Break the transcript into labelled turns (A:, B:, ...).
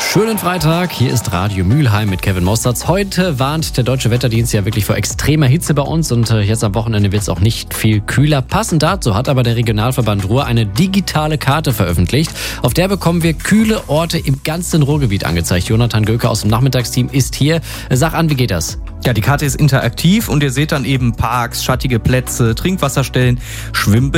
A: Schönen Freitag, hier ist Radio Mülheim mit Kevin Mosterz. Heute warnt der Deutsche Wetterdienst ja wirklich vor extremer Hitze bei uns und jetzt am Wochenende wird es auch nicht viel kühler. Passend dazu hat aber der Regionalverband Ruhr eine digitale Karte veröffentlicht. Auf der bekommen wir kühle Orte im ganzen Ruhrgebiet angezeigt. Jonathan Göke aus dem Nachmittagsteam ist hier. Sag an, wie geht das?
B: Ja, die Karte ist interaktiv und ihr seht dann eben Parks, schattige Plätze, Trinkwasserstellen, Schwimmbäder